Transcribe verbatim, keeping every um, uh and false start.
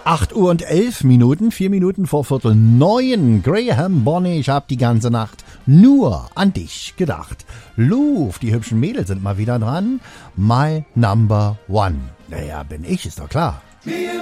acht Uhr und elf Minuten, vier Minuten vor Viertel neun. Graham Bonny, ich hab die ganze Nacht nur an dich gedacht. Louvre, die hübschen Mädels sind mal wieder dran. My Number One. Naja, bin ich, ist doch klar.